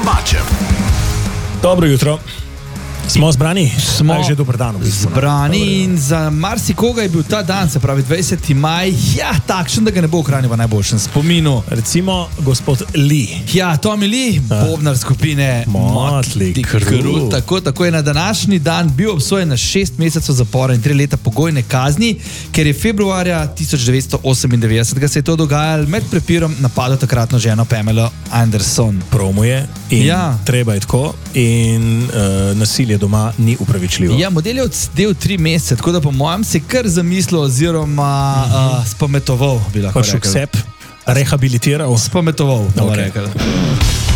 Kovačem. Dobro jutro. Smo zbrani? Smo že dober dan. zbrani in za marsikoga je bil ta dan, se pravi 20. maj, takšen, da ga ne bo ohranil v najboljšem spominu. Recimo gospod Lee. Tommy Lee, bobnar skupine Motley Crue. Tako je na današnji dan bil obsojen na 6 mesecev zapora in 3 leta pogojne kazni, ker je februarja 1998 se je to dogajalo med prepirom napadal takratno ženo Pamela Anderson. Promo je in treba je tako in nasilje doma ni upravičljivo. Model je odsedel 3 mesece, tako da po mojem se kar zamislil oziroma spametoval, bi lahko rekel. Rehabilitiral. Spametoval, bomo rekli.